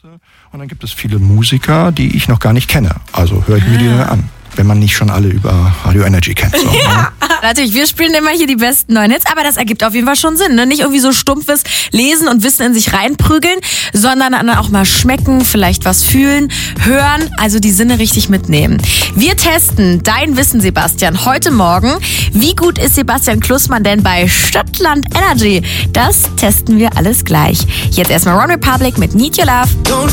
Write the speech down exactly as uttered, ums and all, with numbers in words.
Und dann gibt es viele Musiker, die ich noch gar nicht kenne. Also höre ich mir die dann an, wenn man nicht schon alle über Radio Energy kennt. So, ja, ne? natürlich. Wir spielen immer hier die besten neuen Hits, aber das ergibt auf jeden Fall schon Sinn. Ne? Nicht irgendwie so stumpfes Lesen und Wissen in sich reinprügeln, sondern dann auch mal schmecken, vielleicht was fühlen, hören, also die Sinne richtig mitnehmen. Wir testen dein Wissen, Sebastian, heute Morgen. Wie gut ist Sebastian Klussmann denn bei Stadtland Energy? Das testen wir alles gleich. Jetzt erstmal One Republic mit Need Your Love.